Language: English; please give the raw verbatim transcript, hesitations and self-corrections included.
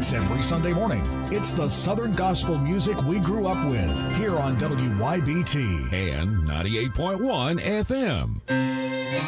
hits every Sunday morning. It's the Southern gospel music we grew up with here on W Y B T and ninety-eight point one F M.